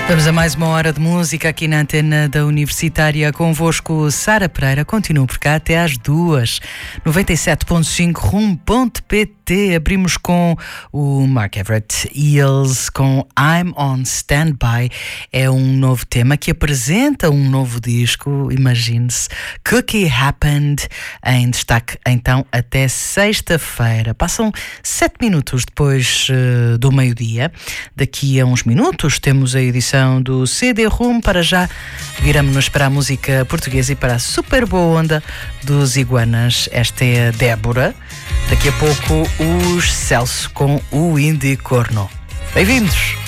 Vamos a mais uma hora de música aqui na antena da Universitária. Convosco, Sara Pereira. Continuo por cá até às 2. 97.5 Rum.pt. Abrimos com o Mark Everett Eels com I'm on Standby. É um novo tema que apresenta um novo disco, imagine-se. Cookie Happened, em destaque então até sexta-feira. Passam 7 minutos depois do meio-dia. Daqui a uns minutos temos a edição do CD Room. Para já viramos-nos para a música portuguesa e para a super boa onda dos Iguanas. Esta é a Débora. Daqui a pouco os Celso com o Indie Corno. Bem-vindos!